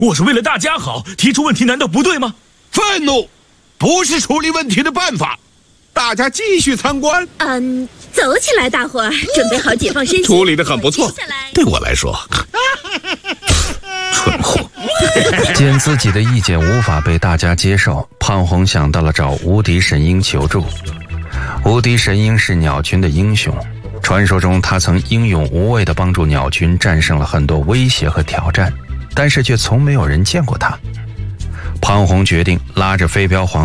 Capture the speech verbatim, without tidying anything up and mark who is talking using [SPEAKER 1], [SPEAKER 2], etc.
[SPEAKER 1] 我是为了大家好，提出问题难道不对吗？
[SPEAKER 2] 愤怒不是处理问题的办法。大家继续参观。
[SPEAKER 3] 嗯，走起来，大伙儿，准备好解放身心。
[SPEAKER 2] 处理得很不错，
[SPEAKER 4] 对我来说，蠢货。
[SPEAKER 5] 见自己的意见无法被大家接受，胖红想到了找无敌神鹰求助。无敌神鹰是鸟群的英雄，传说中他曾英勇无畏地帮助鸟群战胜了很多威胁和挑战，但是却从没有人见过他。胖红决定拉着飞镖皇